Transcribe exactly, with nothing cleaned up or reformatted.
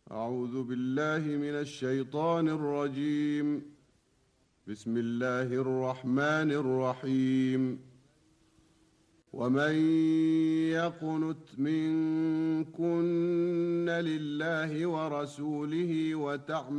أعوذ بالله من الشيطان الرجيم. بسم الله الرحمن الرحيم. ومن يقنت منكن لله ورسوله وتعمل